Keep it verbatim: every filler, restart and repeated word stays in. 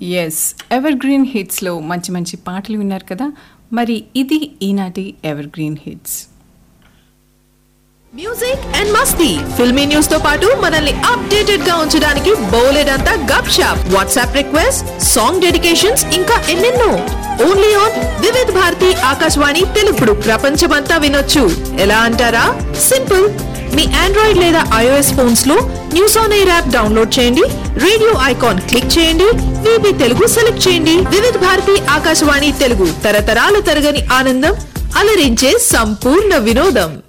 Yes ever green హిట్స్లో మంచి మంచి పాటలు విన్నారు కదా. మరి ఇది ఈనాటి ever green hits. Music and Masti filmy news తో పాటు మనల్ని అప్డేటెడ్ గా ఉంచడానికి బోలెడంతా గప్ shop, WhatsApp request, song dedications, ఇంకా ఎన్నెన్నో. ఓన్లీ ఆన్ వివిధ్ భారతి ఆకాశవాణి తెలుగుడు ప్రపంచమంతా వినొచ్చు. ఎలా అంటారా? సింపుల్. మీ ఆండ్రాయిడ్ లేదా ఐఓఎస్ ఫోన్స్ లో news on air app download చేయండి, రేడియో ఐకాన్ క్లిక్ చేయండి, వీబీ తెలుగు సెలెక్ట్ చేయండి. వివిధ భారతి ఆకాశవాణి తెలుగు తరతరాల తరగని ఆనందం, అలరించే సంపూర్ణ వినోదం.